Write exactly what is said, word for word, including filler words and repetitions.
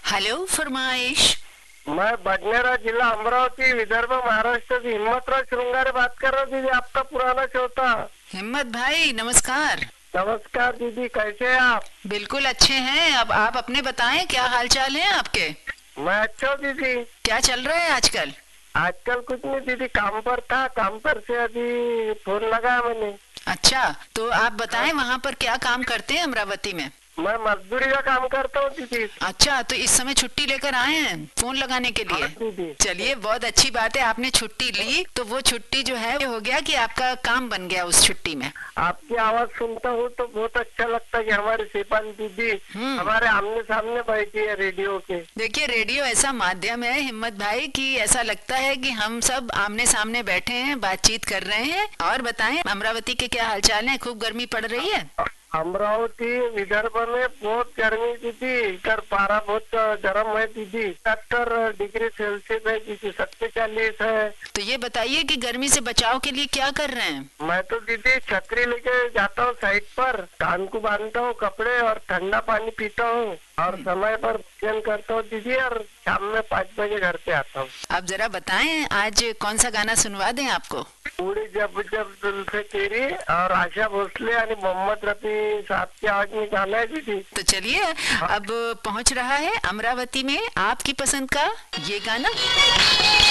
Hello फरमाइश। मैं बडनेरा जिला अमरावती विदर्भ महाराष्ट्र से हिम्मतराव श्रृंगारे बात कर रहा हूँ दीदी, आपका पुराना श्रोता। हिम्मत भाई नमस्कार। नमस्कार दीदी, कैसे हैं आप? बिल्कुल अच्छे हैं। अब आप अपने बताएं, क्या हाल चाल है आपके? मैं अच्छा हूँ दीदी। क्या चल रहा है आजकल? आजकल कुछ नहीं दीदी, काम पर था, काम पर से अभी फोन लगाया मैंने। अच्छा, तो आप बताएं वहाँ पर क्या काम करते हैं अमरावती में? मैं मजदूरी का काम करता हूँ दीदी। अच्छा, तो इस समय छुट्टी लेकर आए हैं फोन लगाने के लिए? हाँ दीदी। चलिए, बहुत अच्छी बात है, आपने छुट्टी ली तो वो छुट्टी जो है हो गया कि आपका काम बन गया उस छुट्टी में। आपकी आवाज सुनता हूँ तो बहुत अच्छा लगता है कि हमारे शिपाली दीदी हम्म। हमारे आमने सामने बैठी है रेडियो के। देखिए, रेडियो ऐसा माध्यम है हिम्मत भाई कि ऐसा लगता है कि हम सब आमने सामने बैठे हैं, बातचीत कर रहे हैं। और बताएं, अमरावती के क्या हालचाल है? खूब गर्मी पड़ रही है? अमरावती विदर्भ में बहुत गर्मी दीदी, इधर पारा बहुत गर्म है दीदी, सत्तर डिग्री सेल्सियस है दीदी, सत्तालीस है। तो ये बताइए कि गर्मी से बचाव के लिए क्या कर रहे हैं? मैं तो दीदी छतरी लेके जाता हूँ साइड पर, कान को बांधता हूँ कपड़े और ठंडा पानी पीता हूँ और समय पर भोजन करता हूँ दीदी, और शाम में पाँच बजे घर पे आता हूँ। आप जरा बताएं, आज कौन सा गाना सुनवा दें आपको? पूरी जब जब दिल से तेरी और आशा भोसले यानी मोहम्मद रफी साहब की आवाज में गाना है दीदी। तो चलिए, अब पहुंच रहा है अमरावती में आपकी पसंद का ये गाना।